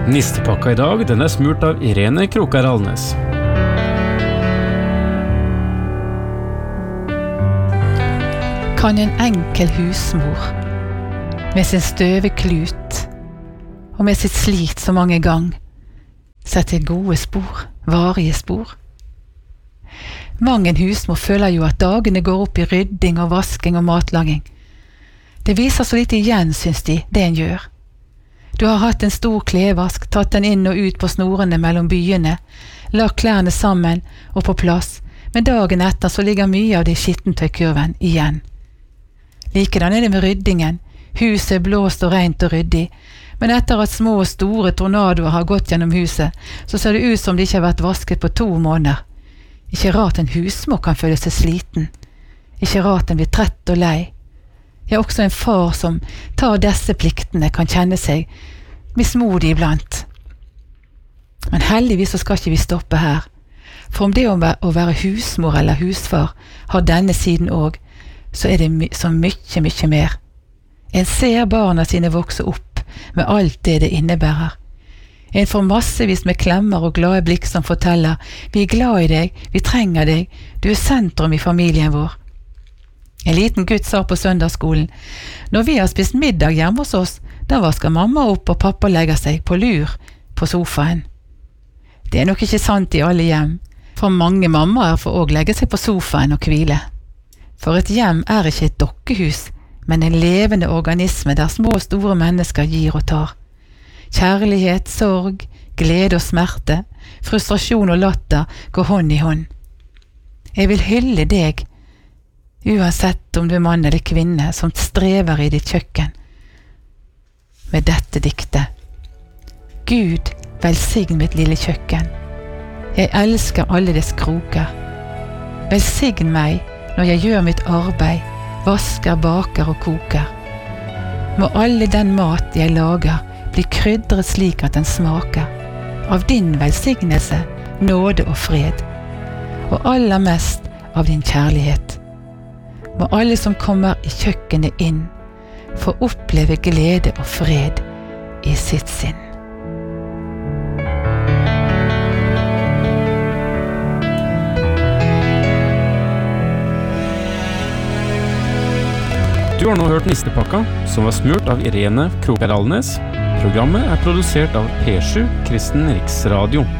Nistepakka I dag, den smurt av Irene Krokar Alnes. Kan en enkel husmor med sin støveklut og med sitt slit så mange gang sette gode spor, varige spor? Mange husmor føler jo at dagene går opp I rydding og vasking og matlaging. Det viser så lite igjen, synes de, det en gjør. Du har hatt en stor klevask, tatt den inn og ut på snorene mellom byene, lagt klærne sammen og på plass, men dagen etter så ligger mye av det I skittentøykurven igjen. Likedan det med ryddingen. Huset blåst og rent og ryddig, men etter at små og store tornadoer har gått gjennom huset, så ser det ut som det ikke har vært vasket på 2 måneder. Ikke rart en husmor kan føle seg sliten. Ikke rart en blir trett og lei. Ja, også en far som tar disse pliktene kan kjenne seg mismodig iblant. Men heldigvis så skal ikke vi stoppe her. For om det å være husmor eller husfar har denne siden også, så det så mye mer. En ser barna sine vokse opp med alt det innebærer. En får massevis med klemmer og glade blikk som forteller «Vi glad I deg, vi trenger deg, du sentrum I familien vår». En liten gutt sa på søndagsskolen, når vi har spist middag hjemme hos oss, da vasker mamma opp og pappa legger seg på lur på sofaen. Det nok ikke sant I alle hjem, for mange mammaer får også legge seg på sofaen og hvile. For et hjem ikke et dokkehus, men en levende organisme der små og store mennesker gir og tar. Kjærlighet, sorg, glede og smerte, frustrasjon og latter går hånd I hånd. Jeg vil hylle deg, uansett om du mann eller kvinne som strever I ditt kjøkken. Med dette diktet. Gud, velsign mitt lille kjøkken. Jeg elsker alle dets kroker. Velsign meg når jeg gjør mitt arbeid, vasker, baker og koker. Må alle den mat jeg lager bli krydret slik at den smaker av din velsignelse, nåde og fred, og aller mest av din kjærlighet. Må alle som kommer I kjøkkenet inn få oppleve glede og fred I sitt sinn. Du har nå hørt Nistepakka, som var smurt av Irene Krokar Alnes. Programmet produsert av P7 Kristen Riksradio.